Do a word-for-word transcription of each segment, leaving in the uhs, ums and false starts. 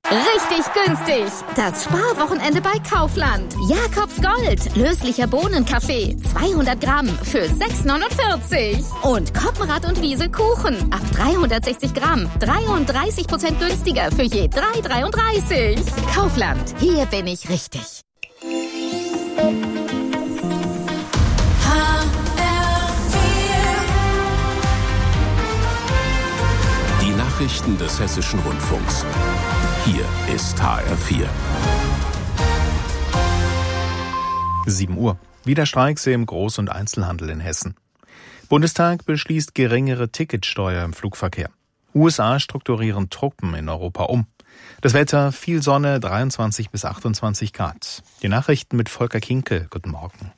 Richtig günstig. Das Sparwochenende bei Kaufland. Jakobs Gold. Löslicher Bohnenkaffee. zweihundert Gramm für sechs neunundvierzig. Und Koppenrad und Wiese Kuchen. Ab dreihundertsechzig Gramm. dreiunddreißig Prozent günstiger für je drei dreiunddreißig. Kaufland. Hier bin ich richtig. Die Nachrichten des Hessischen Rundfunks. Hier ist H R vier. sieben Uhr. Wieder Streiks im Groß- und Einzelhandel in Hessen. Bundestag beschließt geringere Ticketsteuer im Flugverkehr. U S A strukturieren Truppen in Europa um. Das Wetter, viel Sonne, dreiundzwanzig bis achtundzwanzig Grad. Die Nachrichten mit Volker Kinke. Guten Morgen.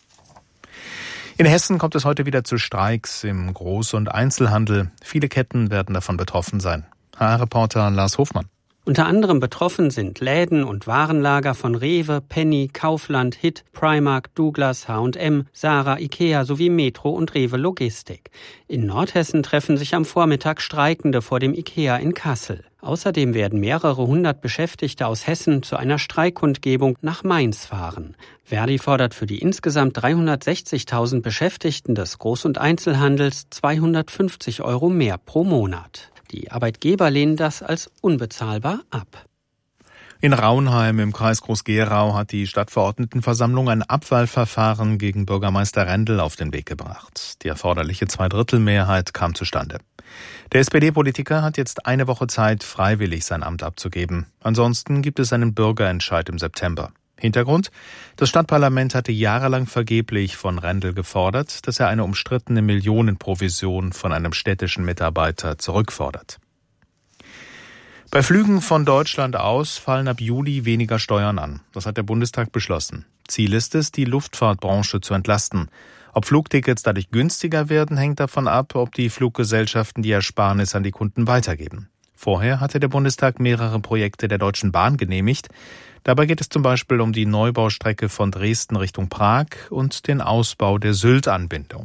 In Hessen kommt es heute wieder zu Streiks im Groß- und Einzelhandel. Viele Ketten werden davon betroffen sein. H R-Reporter Lars Hofmann. Unter anderem betroffen sind Läden und Warenlager von Rewe, Penny, Kaufland, Hit, Primark, Douglas, H und M, Zara, Ikea sowie Metro und Rewe Logistik. In Nordhessen treffen sich am Vormittag Streikende vor dem Ikea in Kassel. Außerdem werden mehrere hundert Beschäftigte aus Hessen zu einer Streikkundgebung nach Mainz fahren. Verdi fordert für die insgesamt dreihundertsechzigtausend Beschäftigten des Groß- und Einzelhandels zweihundertfünfzig Euro mehr pro Monat. Die Arbeitgeber lehnen das als unbezahlbar ab. In Raunheim im Kreis Groß-Gerau hat die Stadtverordnetenversammlung ein Abwahlverfahren gegen Bürgermeister Rendel auf den Weg gebracht. Die erforderliche Zweidrittelmehrheit kam zustande. Der S P D-Politiker hat jetzt eine Woche Zeit, freiwillig sein Amt abzugeben. Ansonsten gibt es einen Bürgerentscheid im September. Hintergrund: Das Stadtparlament hatte jahrelang vergeblich von Rendel gefordert, dass er eine umstrittene Millionenprovision von einem städtischen Mitarbeiter zurückfordert. Bei Flügen von Deutschland aus fallen ab Juli weniger Steuern an. Das hat der Bundestag beschlossen. Ziel ist es, die Luftfahrtbranche zu entlasten. Ob Flugtickets dadurch günstiger werden, hängt davon ab, ob die Fluggesellschaften die Ersparnis an die Kunden weitergeben. Vorher hatte der Bundestag mehrere Projekte der Deutschen Bahn genehmigt. Dabei geht es zum Beispiel um die Neubaustrecke von Dresden Richtung Prag und den Ausbau der Sylt-Anbindung.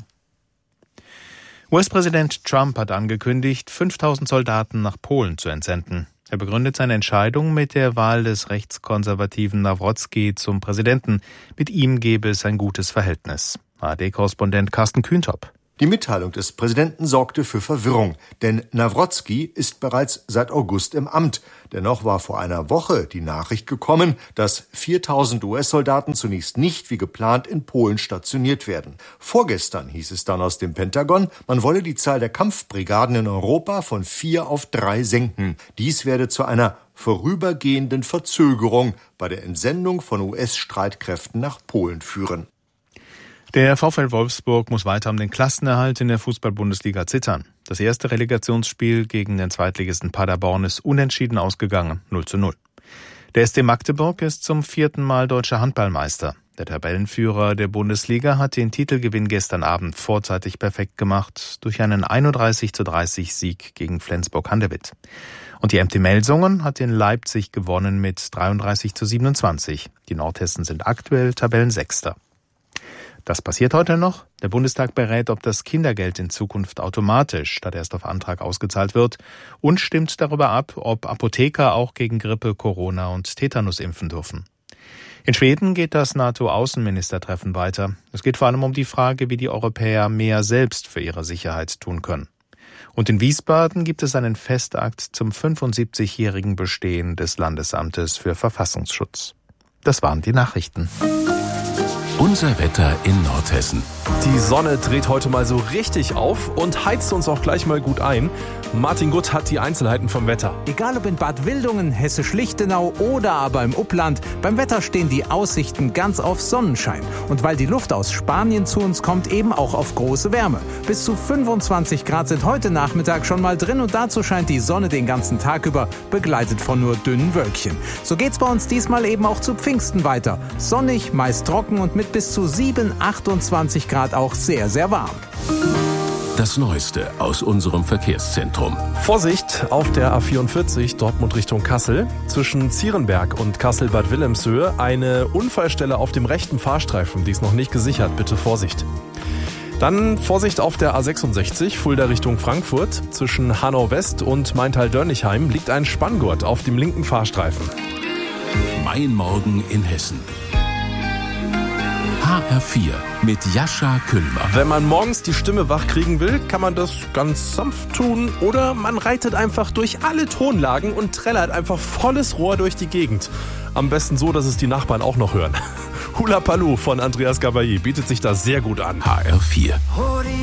U S-Präsident Trump hat angekündigt, fünftausend Soldaten nach Polen zu entsenden. Er begründet seine Entscheidung mit der Wahl des rechtskonservativen Nawrocki zum Präsidenten. Mit ihm gebe es ein gutes Verhältnis. A R D-Korrespondent Carsten Kühntop. Die Mitteilung des Präsidenten sorgte für Verwirrung, denn Nawrocki ist bereits seit August im Amt. Dennoch war vor einer Woche die Nachricht gekommen, dass viertausend U S-Soldaten zunächst nicht wie geplant in Polen stationiert werden. Vorgestern hieß es dann aus dem Pentagon, man wolle die Zahl der Kampfbrigaden in Europa von vier auf drei senken. Dies werde zu einer vorübergehenden Verzögerung bei der Entsendung von U S-Streitkräften nach Polen führen. Der VfL Wolfsburg muss weiter um den Klassenerhalt in der Fußball-Bundesliga zittern. Das erste Relegationsspiel gegen den Zweitligisten Paderborn ist unentschieden ausgegangen, null zu null. Der S C Magdeburg ist zum vierten Mal deutscher Handballmeister. Der Tabellenführer der Bundesliga hat den Titelgewinn gestern Abend vorzeitig perfekt gemacht durch einen einunddreißig zu dreißig Sieg gegen Flensburg-Handewitt. Und die M T Melsungen hat in Leipzig gewonnen mit dreiunddreißig zu siebenundzwanzig. Die Nordhessen sind aktuell Tabellensechster. Das passiert heute noch. Der Bundestag berät, ob das Kindergeld in Zukunft automatisch statt erst auf Antrag ausgezahlt wird und stimmt darüber ab, ob Apotheker auch gegen Grippe, Corona und Tetanus impfen dürfen. In Schweden geht das NATO-Außenministertreffen weiter. Es geht vor allem um die Frage, wie die Europäer mehr selbst für ihre Sicherheit tun können. Und in Wiesbaden gibt es einen Festakt zum fünfundsiebzigjährigen Bestehen des Landesamtes für Verfassungsschutz. Das waren die Nachrichten. Unser Wetter in Nordhessen. Die Sonne dreht heute mal so richtig auf und heizt uns auch gleich mal gut ein. Martin Gutt hat die Einzelheiten vom Wetter. Egal ob in Bad Wildungen, Hessisch-Lichtenau oder aber im Upland, beim Wetter stehen die Aussichten ganz auf Sonnenschein. Und weil die Luft aus Spanien zu uns kommt, eben auch auf große Wärme. Bis zu fünfundzwanzig Grad sind heute Nachmittag schon mal drin und dazu scheint die Sonne den ganzen Tag über, begleitet von nur dünnen Wölkchen. So geht's bei uns diesmal eben auch zu Pfingsten weiter. Sonnig, meist trocken und mit bis zu sieben, achtundzwanzig Grad auch sehr, sehr warm. Das Neueste aus unserem Verkehrszentrum. Vorsicht auf der A vierundvierzig Dortmund Richtung Kassel. Zwischen Zierenberg und Kassel-Bad Wilhelmshöhe eine Unfallstelle auf dem rechten Fahrstreifen. Die ist noch nicht gesichert. Bitte Vorsicht. Dann Vorsicht auf der A sechsundsechzig, Fulda Richtung Frankfurt. Zwischen Hanau West und Maintal-Dörnigheim liegt ein Spanngurt auf dem linken Fahrstreifen. Mein Morgen in Hessen. H R vier mit Jascha Küllmann. Wenn man morgens die Stimme wach kriegen will, kann man das ganz sanft tun. Oder man reitet einfach durch alle Tonlagen und trällert einfach volles Rohr durch die Gegend. Am besten so, dass es die Nachbarn auch noch hören. Hula Paloo von Andreas Gabay bietet sich da sehr gut an. H R vier.